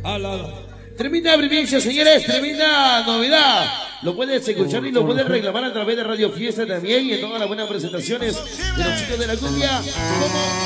Tremenda primicia, señores, tremenda novedad. Lo puedes escuchar y lo puedes reclamar a través de Radio Fiesta también y en todas las buenas presentaciones de los chicos de la cumbia. Como